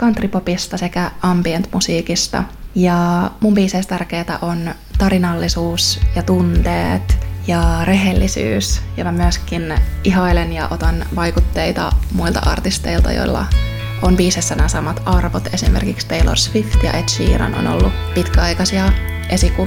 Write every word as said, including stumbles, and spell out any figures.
countrypopista sekä ambient-musiikista. Ja mun biiseissä tärkeää on tarinallisuus ja tunteet ja rehellisyys. Ja mä myöskin ihailen ja otan vaikutteita muilta artisteilta, joilla on biisessä nämä samat arvot. Esimerkiksi Taylor Swift ja Ed Sheeran on ollut pitkäaikaisia esikuvia.